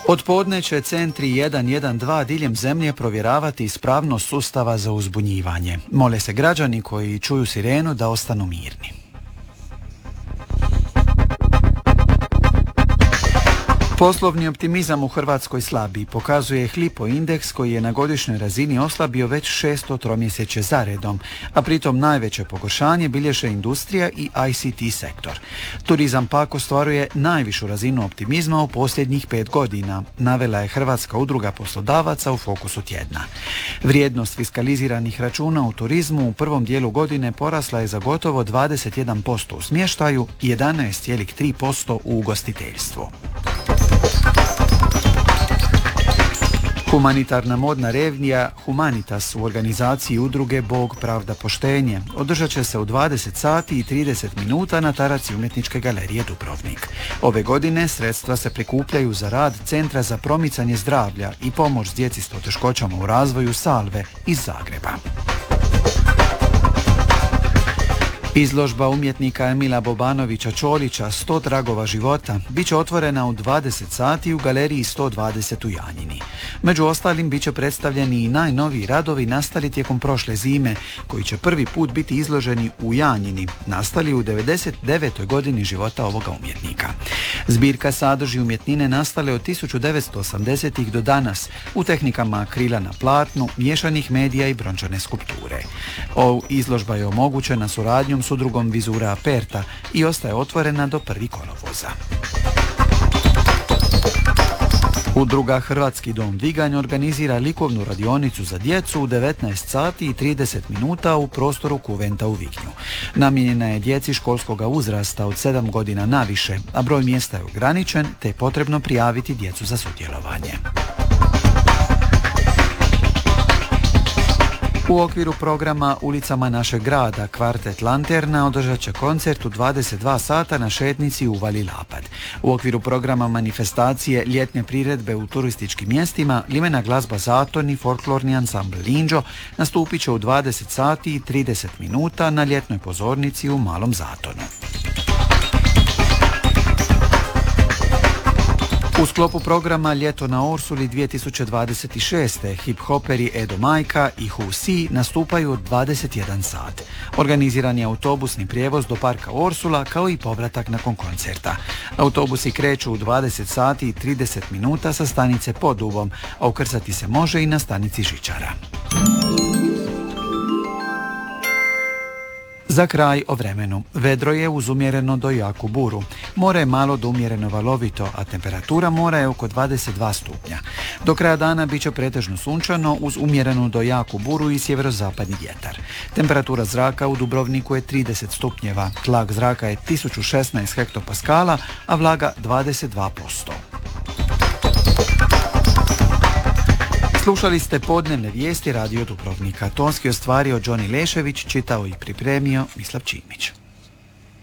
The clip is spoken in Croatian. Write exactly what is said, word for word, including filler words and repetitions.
Od podne će centri jedan jedan dva diljem zemlje provjeravati ispravnost sustava za uzbunjivanje. Mole se građani koji čuju sirenu da ostanu mirni. Poslovni optimizam u Hrvatskoj slabi, pokazuje Hlipo indeks koji je na godišnjoj razini oslabio već šesto tromjesečje zaredom, a pritom najveće pogoršanje bilježe industrija i I C T sektor. Turizam pak ostvaruje najvišu razinu optimizma u posljednjih pet godina, navela je Hrvatska udruga poslodavaca u Fokusu tjedna. Vrijednost fiskaliziranih računa u turizmu u prvom dijelu godine porasla je za gotovo dvadeset jedan posto u smještaju i jedanaest zarez tri posto u ugostiteljstvu. Humanitarna modna revija Humanitas u organizaciji udruge Bog, pravda, poštenje održat će se u dvadeset sati i trideset minuta na taraci Umjetničke galerije Dubrovnik. Ove godine sredstva se prikupljaju za rad Centra za promicanje zdravlja i pomoć djeci s poteškoćama u razvoju Salve iz Zagreba. Izložba umjetnika Emila Bobanovića Čolića sto tragova života bit će otvorena u dvadeset sati u galeriji sto dvadeset u Janjini. Među ostalim bit će predstavljeni i najnoviji radovi nastali tijekom prošle zime, koji će prvi put biti izloženi u Janjini, nastali u devedeset devetoj godini života ovoga umjetnika. Zbirka sadrži umjetnine nastale od tisuću devetsto osamdesetih do danas u tehnikama akrila na platnu, miješanih medija i brončane skulpture. Ova izložba je omogućena suradnjom s udrugom Vizura Aperta i ostaje otvorena do prvog kolovoza. Udruga Hrvatski dom Viganj organizira likovnu radionicu za djecu u devetnaest sati i trideset minuta u prostoru Kuventa u Vignju. Namijenjena je djeci školskog uzrasta od sedam godina naviše, a broj mjesta je ograničen, te je potrebno prijaviti djecu za sudjelovanje. U okviru programa Ulicama našeg grada Kvartet Lanterna održat će koncert u dvadeset dva sata na šetnici u Uvali Lapad. U okviru programa manifestacije Ljetne priredbe u turističkim mjestima limena glazba Zaton i folklorni ansambl Linđo nastupit će u dvadeset sati i trideset minuta na ljetnoj pozornici u Malom Zatonu. U sklopu programa Ljeto na Orsuli dvije tisuće dvadeset šeste hip-hoperi Edo Majka i Husi nastupaju od dvadeset jedan sat. Organiziran je autobusni prijevoz do parka Orsula kao i povratak nakon koncerta. Autobusi kreću u dvadeset sati i trideset minuta sa stanice Podubom, a ukrcati se može i na stanici Žičara. Za kraj o vremenu. Vedro je uz umjereno do jaku buru. More je malo do umjereno valovito, a temperatura mora je oko dvadeset dva stupnja. Do kraja dana bit će pretežno sunčano uz umjerenu do jaku buru i sjeverozapadni vjetar. Temperatura zraka u Dubrovniku je trideset stupnjeva, tlak zraka je tisuću šesnaest hektopaskala, a vlaga dvadeset dva posto. Slušali ste podnevne vijesti Radio Dubrovnika. Tonski ostvario Đoni Lešević, čitao i pripremio Mislav Čimić.